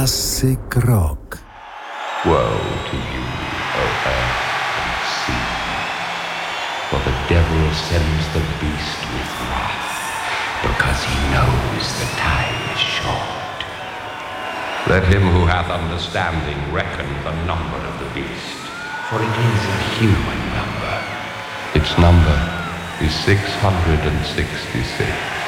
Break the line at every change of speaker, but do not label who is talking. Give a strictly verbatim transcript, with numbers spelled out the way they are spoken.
Classic rock.
Woe to you, O earth and sea, for the devil sends the beast with wrath, because he knows the time is short. Let him who hath understanding reckon the number of the beast, for it is a human number. Its number is six hundred sixty-six.